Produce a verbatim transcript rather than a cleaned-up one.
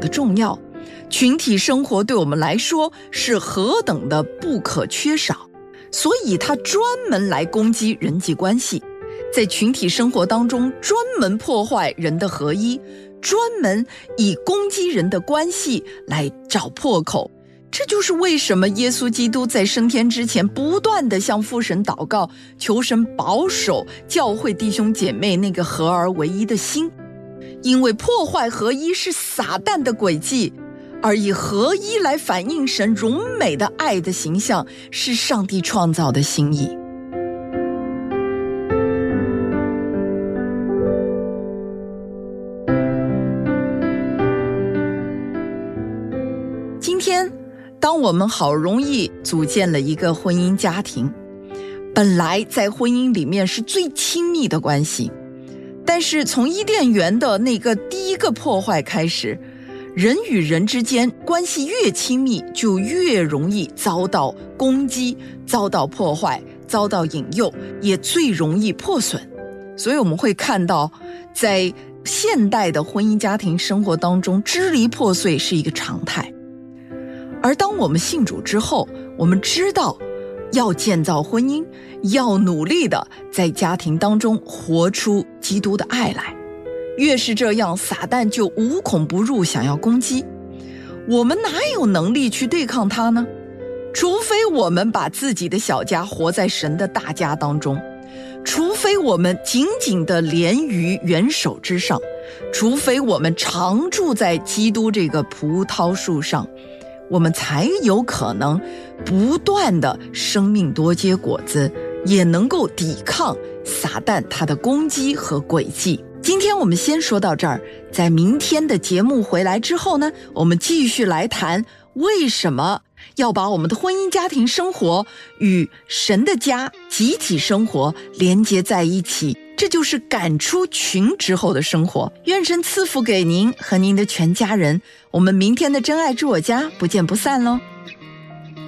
的重要，群体生活对我们来说是何等的不可缺少，所以他专门来攻击人际关系，在群体生活当中专门破坏人的合一，专门以攻击人的关系来找破口。这就是为什么耶稣基督在升天之前不断地向父神祷告，求神保守教会弟兄姐妹那个合而为一的心。因为破坏合一是撒旦的诡计，而以合一来反映神荣美的爱的形象，是上帝创造的心意。今天当我们好容易组建了一个婚姻家庭，本来在婚姻里面是最亲密的关系，但是从伊甸园的那个第一个破坏开始，人与人之间关系越亲密，就越容易遭到攻击，遭到破坏，遭到引诱，也最容易破损。所以我们会看到，在现代的婚姻家庭生活当中，支离破碎是一个常态。而当我们信主之后，我们知道要建造婚姻，要努力的在家庭当中活出基督的爱来。越是这样，撒旦就无孔不入，想要攻击我们，哪有能力去对抗他呢？除非我们把自己的小家活在神的大家当中，除非我们紧紧地连于元首之上，除非我们常住在基督这个葡萄树上，我们才有可能不断的生命多结果子，也能够抵抗撒旦他的攻击和诡计。今天我们先说到这儿，在明天的节目回来之后呢，我们继续来谈为什么要把我们的婚姻家庭生活与神的家集体生活连接在一起，这就是赶出群之后的生活。愿神赐福给您和您的全家人，我们明天的真爱住我家不见不散喽。